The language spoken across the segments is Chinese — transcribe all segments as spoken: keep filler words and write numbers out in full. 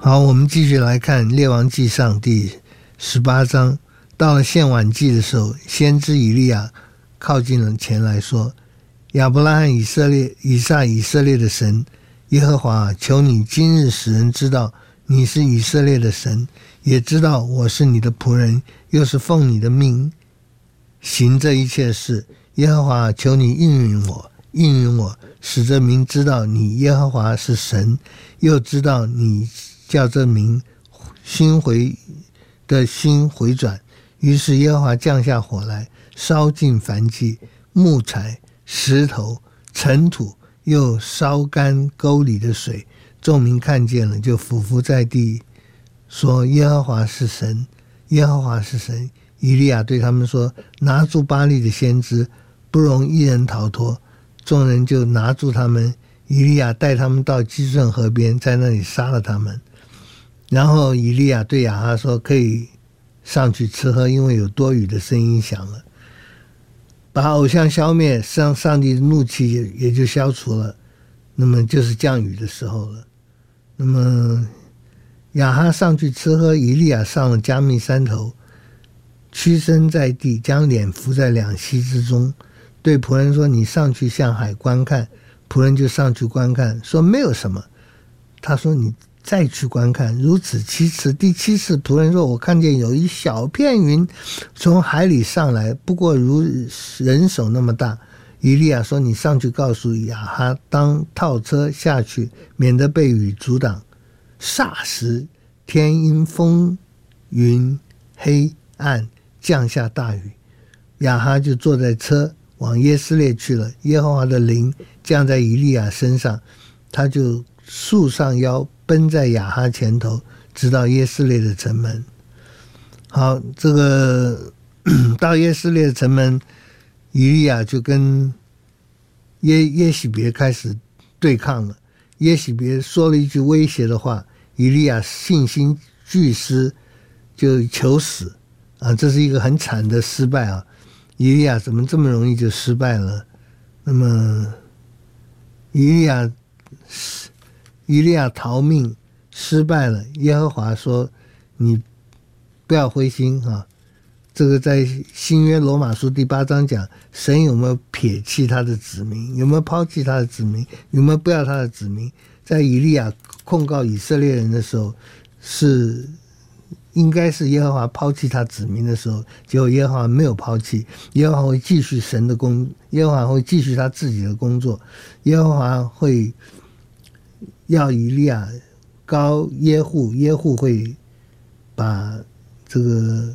好，我们继续来看列王纪上第十八章。到了献晚祭的时候，先知以利亚靠近了前来说，亚伯拉罕以色列以撒以色列的神耶和华，求你今日使人知道你是以色列的神，也知道我是你的仆人，又是奉你的命行这一切事。耶和华，求你应允我，应允我，使这民知道你耶和华是神，又知道你叫这民心回的心回转。于是耶和华降下火来，烧尽燔祭、木材、石头、尘土，又烧干沟里的水。众民看见了，就俯伏在地，说：耶和华是神，耶和华是神。以利亚对他们说：拿住巴力的先知，不容一人逃脱。众人就拿住他们，以利亚带他们到基顺河边，在那里杀了他们。然后以利亚对亚哈说：可以上去吃喝，因为有多雨的声音响了。把偶像消灭，上上帝的怒气 也, 也就消除了，那么就是降雨的时候了。那么亚哈上去吃喝，以利亚上了加密山头，屈身在地，将脸伏在两膝之中，对仆人说：你上去向海观看。仆人就上去观看，说没有什么。他说：你再去观看。如此七次，第七次仆人说：我看见有一小片云从海里上来，不过如人手那么大。以利亚说：你上去告诉亚哈，当套车下去，免得被雨阻挡。霎时天阴风云黑暗，降下大雨。亚哈就坐在车往耶斯列去了。耶和华的灵降在以利亚身上，他就束上腰，奔在亚哈前头，直到耶斯列的城门。好，这个到耶斯列的城门，以利亚就跟耶耶洗别开始对抗了。耶洗别说了一句威胁的话，以利亚信心俱失，就求死啊！这是一个很惨的失败啊！以利亚怎么这么容易就失败了？那么以利亚以利亚逃命失败了，耶和华说：你不要灰心啊！这个在新约罗马书第八章讲，神有没有撇弃他的子民，有没有抛弃他的子民，有没有不要他的子民。在以利亚控告以色列人的时候，是应该是耶和华抛弃他子民的时候，结果耶和华没有抛弃，耶和华会继续神的工，耶和华会继续他自己的工作，耶和华会要以利亚高耶户，耶户会把这个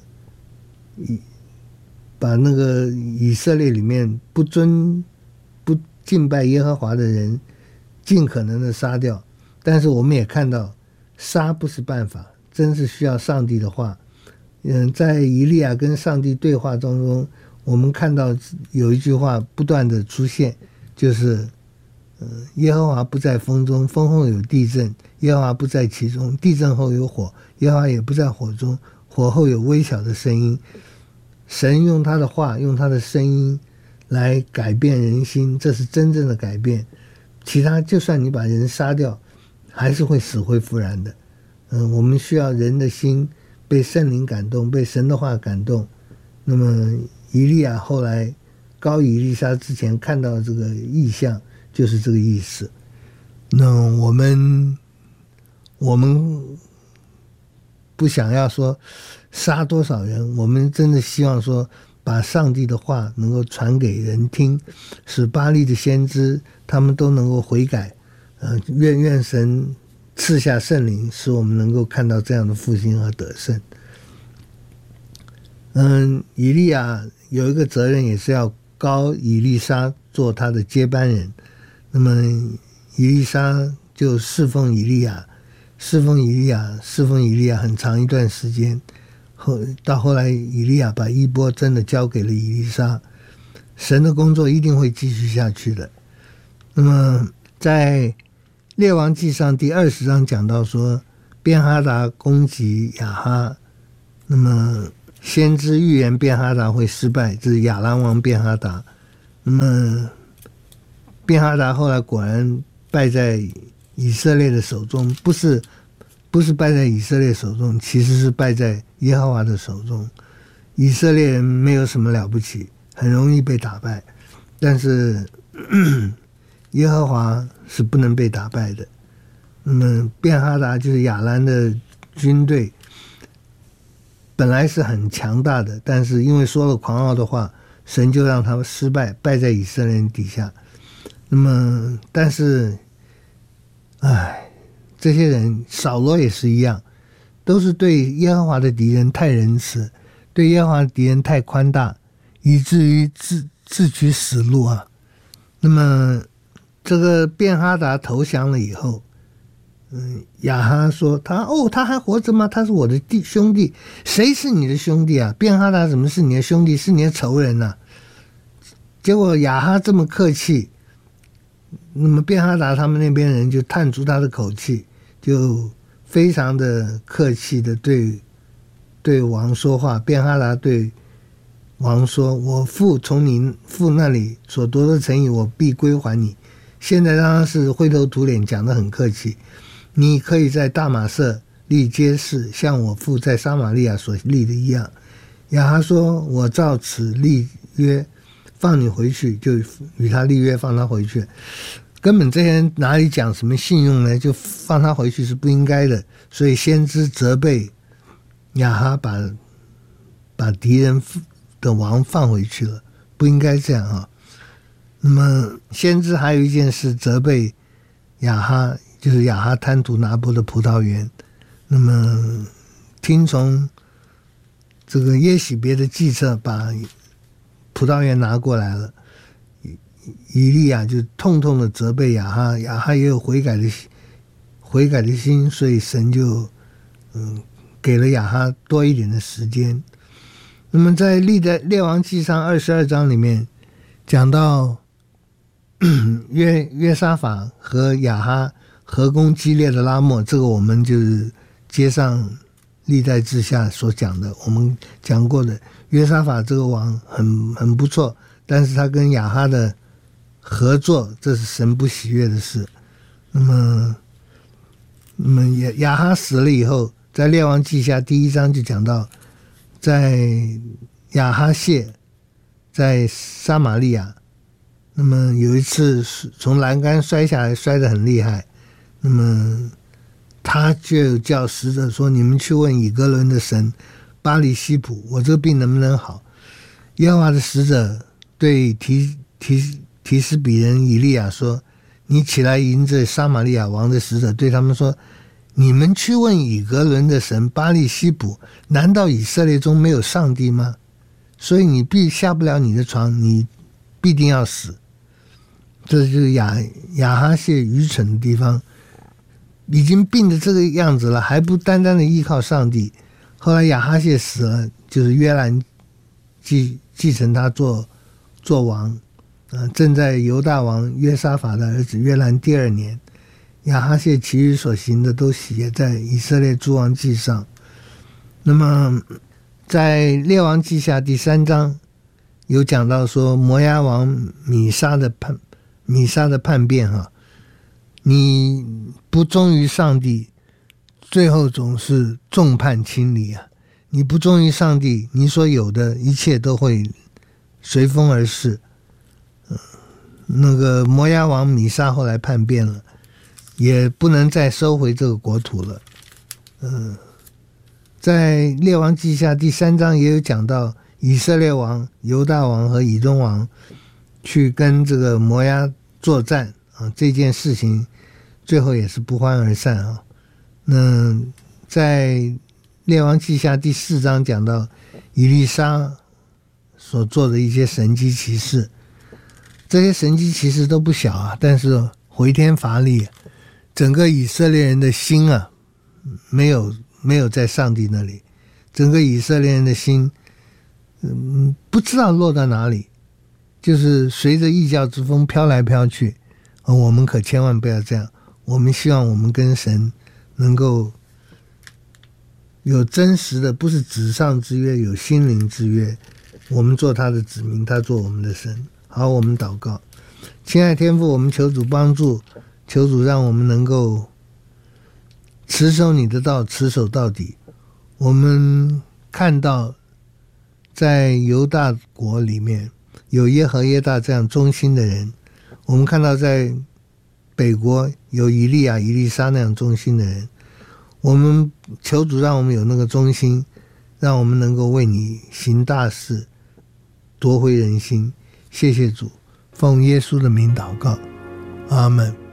把那个以色列里面不尊不敬拜耶和华的人尽可能的杀掉。但是我们也看到，杀不是办法，真是需要上帝的话。嗯，在以利亚跟上帝对话当中，我们看到有一句话不断的出现，就是呃，耶和华不在风中，风后有地震；耶和华不在其中，地震后有火；耶和华也不在火中，火后有微小的声音。神用他的话，用他的声音来改变人心，这是真正的改变。其他就算你把人杀掉，还是会死灰复燃的。嗯，我们需要人的心被圣灵感动，被神的话感动。那么以利亚后来高以利沙之前看到这个异象，就是这个意思。那我们我们不想要说杀多少人，我们真的希望说把上帝的话能够传给人听，使巴力的先知他们都能够悔改。呃，愿愿神赐下圣灵，使我们能够看到这样的复兴和得胜。嗯，以利亚有一个责任，也是要膏以利沙做他的接班人。那么以利沙就侍奉以利亚，侍奉以利亚，侍奉以利亚很长一段时间。后到后来，以利亚把衣钵真的交给了以利沙，神的工作一定会继续下去的。那么在列王纪上第二十章讲到说，便哈达攻击亚哈，那么先知预言便哈达会失败，这是亚兰王便哈达。那么便哈达后来果然败在以色列的手中，不是不是败在以色列手中，其实是败在耶和华的手中。以色列人没有什么了不起，很容易被打败，但是耶和华是不能被打败的。那么便哈达就是亚兰的军队本来是很强大的，但是因为说了狂傲的话，神就让他们失败，败在以色列人底下。那么但是唉，这些人扫罗也是一样，都是对耶和华的敌人太仁慈，对耶和华的敌人太宽大，以至于自自取死路啊。那么这个便哈达投降了以后，嗯，亚哈说他哦他还活着吗？他是我的弟兄弟。谁是你的兄弟啊？便哈达怎么是你的兄弟？是你的仇人啊。结果亚哈这么客气，那么便哈达他们那边人就探出他的口气，就非常的客气的对对王说话。便哈达对王说，我父从你父那里所夺的诚意，我必归还你。现在当然是灰头土脸，讲得很客气。你可以在大马色立街市，像我父在撒玛利亚所立的一样。亚哈说，我照此立约，放你回去，就与他立约，放他回去。根本这些人哪里讲什么信用呢？就放他回去是不应该的。所以先知责备亚哈把把敌人的王放回去了，不应该这样啊。那么先知还有一件事责备亚哈，就是亚哈贪图拿伯的葡萄园。那么听从这个耶洗别的计策，把葡萄园拿过来了。以利亚就痛痛的责备亚哈，亚哈也有悔改的悔改的心，所以神就嗯给了亚哈多一点的时间。那么在历代列王纪上二十二章里面讲到约约沙法和亚哈合攻基列的拉末，这个我们就是接上历代志下所讲的，我们讲过的约沙法这个王很很不错，但是他跟亚哈的合作，这是神不喜悦的事。那么那么亚亚哈死了以后，在列王记下第一章就讲到，在亚哈谢在撒玛利亚，那么有一次从栏杆摔下来，摔得很厉害，那么他就叫使者说，你们去问以格伦的神巴里西普，我这个病能不能好。耶和华的使者对提提提斯比人以利亚说，你起来迎着撒玛利亚王的使者，对他们说，你们去问以格伦的神巴利西卜，难道以色列中没有上帝吗？所以你必下不了你的床，你必定要死。这就是亚亚哈谢愚蠢的地方，已经病得这个样子了，还不单单的依靠上帝。后来亚哈谢死了，就是约兰继继承他做做王，呃，正在犹大王约沙法的儿子约兰第二年，亚哈谢其余所行的都写在以色列诸王记上。那么在列王记下第三章有讲到说，摩押王米沙的叛米沙的叛变哈，你不忠于上帝，最后总是众叛亲离啊！你不忠于上帝，你所有的一切都会随风而逝。呃、那个摩押王米沙后来叛变了，也不能再收回这个国土了。嗯、呃，在列王记下第三章也有讲到，以色列王、犹大王和以东王去跟这个摩押作战啊，这件事情最后也是不欢而散啊。那在列王记下第四章讲到以利沙所做的一些神迹奇事，这些神迹奇事都不小啊，但是回天乏力，整个以色列人的心啊，没有没有在上帝那里，整个以色列人的心，嗯，不知道落到哪里，就是随着异教之风飘来飘去。我们可千万不要这样，我们希望我们跟神能够有真实的，不是纸上之约，有心灵之约。我们做他的子民，他做我们的神。好，我们祷告。亲爱的天父，我们求主帮助，求主让我们能够持守你的道，持守到底。我们看到在犹大国里面有耶和耶大这样忠心的人，我们看到在北国有以利亚以利沙那样忠心的人。我们求主让我们有那个忠心，让我们能够为你行大事，夺回人心。谢谢主，奉耶稣的名祷告，阿们。